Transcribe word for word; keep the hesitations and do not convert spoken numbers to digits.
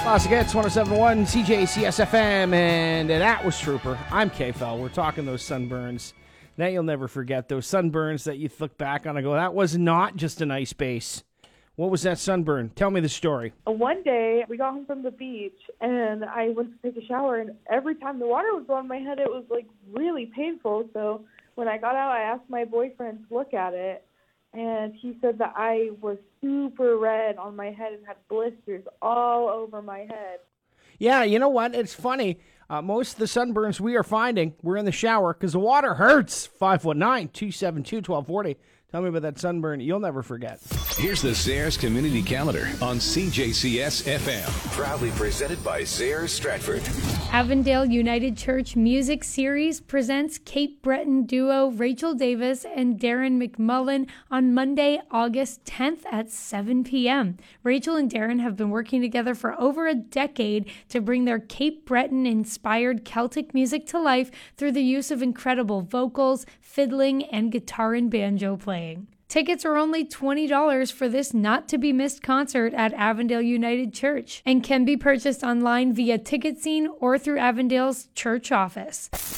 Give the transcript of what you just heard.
Classic Hits, one oh seven point one C J C S F M, and that was Trooper. I'm K-Fel. We're talking those sunburns that you'll never forget. Those sunburns that you look back on and go, that was not just an ice base. What was that sunburn? Tell me the story. One day, we got home from the beach, and I went to take a shower, and every time the water would go on my head, it was, like, really painful. So when I got out, I asked my boyfriend to look at it, and he said that I was super red on my head and had blisters all over my head. Yeah, you know what? It's funny. Uh, most of the sunburns we are finding, we're in the shower because the water hurts. five one nine, two seven two, one two four zero. Tell me about that sunburn you'll never forget. Here's the Zayres Community Calendar on C J C S F M. Proudly presented by Zayres Stratford. Avondale United Church Music Series presents Cape Breton duo Rachel Davis and Darren McMullen on Monday, August tenth at seven p.m. Rachel and Darren have been working together for over a decade to bring their Cape Breton-inspired Celtic music to life through the use of incredible vocals, fiddling, and guitar and banjo playing. Tickets are only twenty dollars for this not-to-be-missed concert at Avondale United Church and can be purchased online via Ticket Scene or through Avondale's church office.